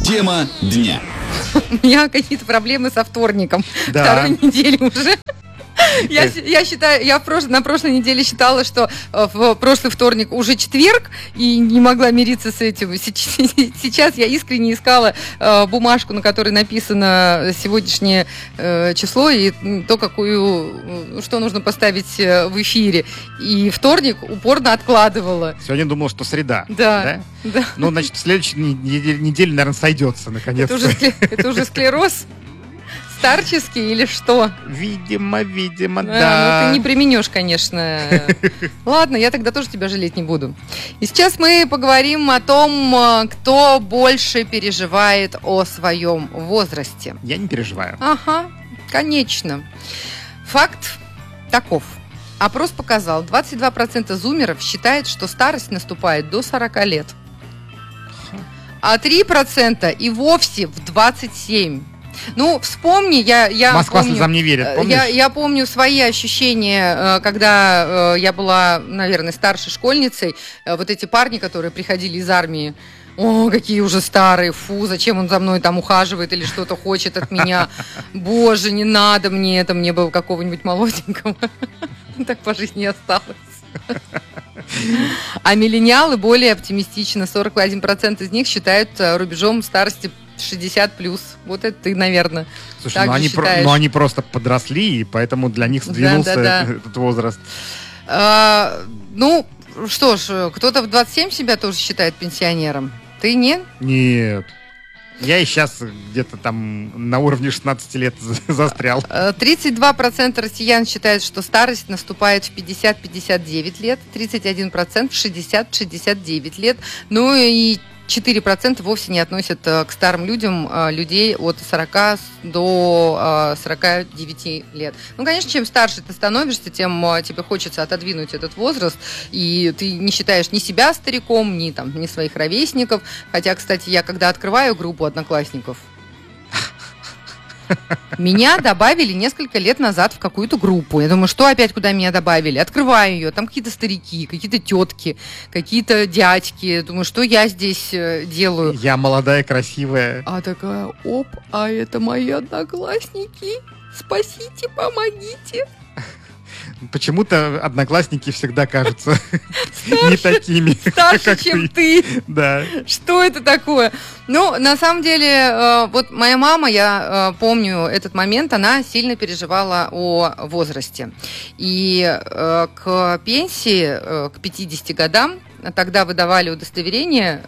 Тема дня. У меня какие-то проблемы со вторником. Да. Вторую неделю уже. Я считаю, на прошлой неделе считала, что в прошлый вторник уже четверг, и не могла мириться с этим. Сейчас я искренне искала бумажку, на которой написано сегодняшнее число и то, что нужно поставить в эфире. И вторник упорно откладывала. Сегодня думал, что среда. Да. Ну, значит, в следующей неделе, наверное, сойдется, наконец-то. Это уже склероз? Старческий или что? Видимо, да. Ну, ты не применешь, конечно. Ладно, я тогда тоже тебя жалеть не буду. И сейчас мы поговорим о том, кто больше переживает о своем возрасте. Я не переживаю. Ага, конечно. Факт таков. Опрос показал, 22% зумеров считает, что старость наступает до 40 лет. А 3% и вовсе в 27. Ну, вспомни, я Москва помню, слезам не верит, помнишь? Я помню свои ощущения, когда я была, наверное, старшей школьницей. Вот эти парни, которые приходили из армии, о, какие уже старые, фу, зачем он за мной там ухаживает или что-то хочет от меня. Боже, не надо мне это, мне бы какого-нибудь молоденького. Так по жизни осталось. А миллениалы более оптимистичны. 41% из них считают рубежом старости 60+. Вот это ты, наверное, слушай, они просто подросли, и поэтому для них сдвинулся этот возраст. Ну, что ж, кто-то в 27 себя тоже считает пенсионером. Ты нет? Нет. Я и сейчас где-то там на уровне 16 лет застрял. 32% россиян считают, что старость наступает в 50-59 лет, 31% в 60-69 лет, ну и 4% вовсе не относят к старым людям людей от 40 до 49 лет. Ну, конечно, чем старше ты становишься, тем тебе хочется отодвинуть этот возраст, и ты не считаешь ни себя стариком, ни своих ровесников. Хотя, кстати, я когда открываю группу одноклассников, меня добавили несколько лет назад в какую-то группу. Я думаю, что опять куда меня добавили? Открываю ее, там какие-то старики, какие-то тетки, какие-то дядьки. Думаю, что я здесь делаю? Я молодая, красивая. А такая, а это мои одноклассники. Спасите, помогите. Почему-то одноклассники всегда кажутся не такими, старше, чем ты. Да. Что это такое? Ну, на самом деле, вот моя мама, я помню этот момент, она сильно переживала о возрасте. И к пенсии, к 50 годам, тогда выдавали удостоверение,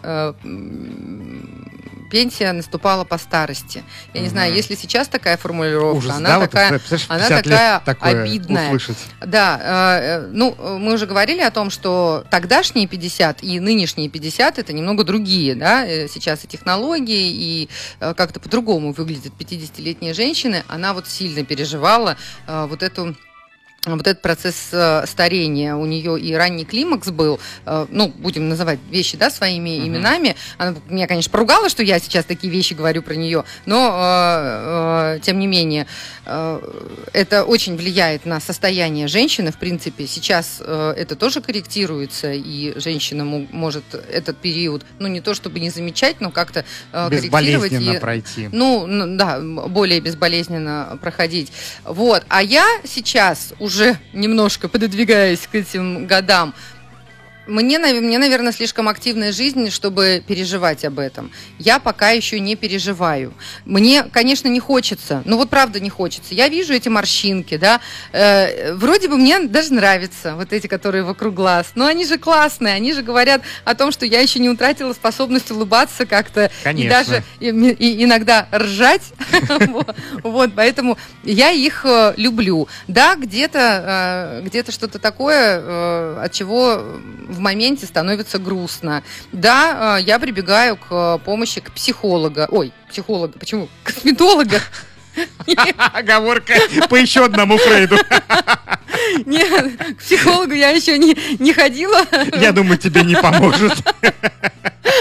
пенсия наступала по старости. Я не знаю, если сейчас такая формулировка, ужас, она да? такая обидная. Услышать. Да, мы уже говорили о том, что тогдашние 50 и нынешние 50 это немного другие, да, сейчас и технологии, и как-то по-другому выглядят 50-летние женщины. Она вот сильно переживала вот этот процесс старения. У нее и ранний климакс был, будем называть вещи, да, своими именами. Она меня, конечно, поругала, что я сейчас такие вещи говорю про нее, но, тем не менее, это очень влияет на состояние женщины. В принципе, сейчас это тоже корректируется, и женщина может этот период, не то чтобы не замечать, но как-то корректировать. Безболезненно пройти. Да, более безболезненно проходить. Вот. А я сейчас уже немножко пододвигаясь к этим годам, мне, наверное, слишком активная жизнь, чтобы переживать об этом. Я пока еще не переживаю. Мне, конечно, не хочется. Вот правда не хочется. Я вижу эти морщинки, да. Вроде бы мне даже нравятся вот эти, которые вокруг глаз. Но они же классные. Они же говорят о том, что я еще не утратила способность улыбаться как-то. Конечно. И даже иногда ржать. Вот, поэтому я их люблю. Да, где-то что-то такое, от чего в моменте становится грустно. Да, я прибегаю к помощи к психолога. Психолога, почему? Косметолога. Оговорка по еще одному Фрейду. Нет, к психологу я еще не ходила. Я думаю, тебе не поможет.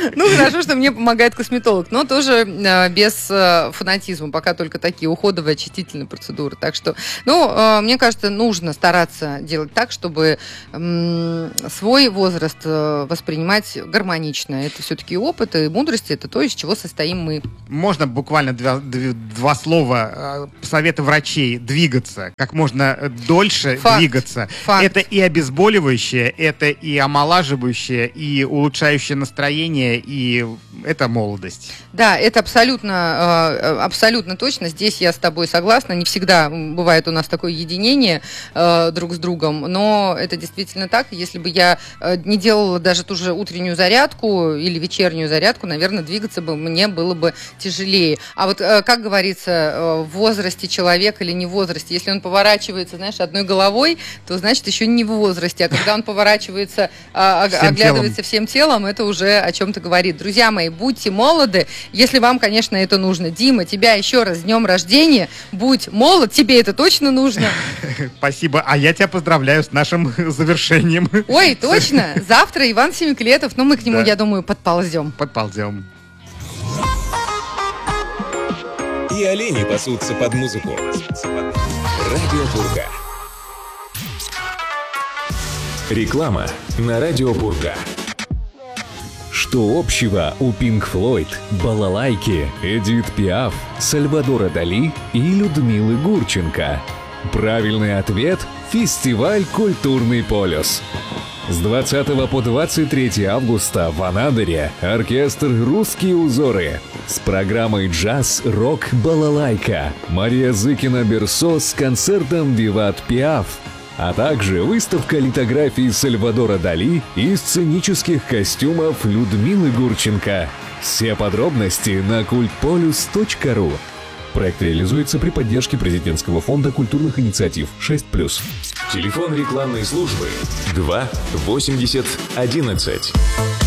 Ну, хорошо, что мне помогает косметолог, но тоже без фанатизма, пока только такие уходовые очистительные процедуры. Так что, мне кажется, нужно стараться делать так, чтобы свой возраст воспринимать гармонично. Это все-таки опыт и мудрость, это то, из чего состоим мы. Можно буквально два слова, советы врачей: двигаться, как можно дольше двигаться. Факт. Это и обезболивающее, это и омолаживающее, и улучшающее настроение, и это молодость. Да, это абсолютно точно. Здесь я с тобой согласна. Не всегда бывает у нас такое единение друг с другом, но это действительно так. Если бы я не делала даже ту же утреннюю зарядку или вечернюю зарядку, наверное, двигаться бы мне было бы тяжелее. А вот, как говорится, в возрасте человека или не в возрасте, если он поворачивается, знаешь, одной головой, то значит еще не в возрасте. А когда он поворачивается, оглядывается всем телом, это уже о чем-то говорит. Друзья мои, будьте молоды, если вам, конечно, это нужно. Дима, тебя еще раз с днем рождения. Будь молод, тебе это точно нужно. Спасибо. А я тебя поздравляю с нашим завершением. Ой, точно. Завтра Иван Семиклетов, но мы к нему, я думаю, подползем. Подползем. И олени пасутся под музыку. Радио Пурга. Реклама на Радио Пурга. Что общего у Пинк Флойд, Балалайки, Эдит Пиаф, Сальвадора Дали и Людмилы Гурченко? Правильный ответ – фестиваль «Культурный полюс». С 20 по 23 августа в Анадыре оркестр «Русские узоры» с программой «Джаз, рок, балалайка». Мария Зыкина-Берсо с концертом «Виват Пиаф», а также выставка литографий Сальвадора Дали и сценических костюмов Людмилы Гурченко. Все подробности на kultpolius.ru. Проект реализуется при поддержке Президентского фонда культурных инициатив 6+. Телефон рекламной службы 2 80 11.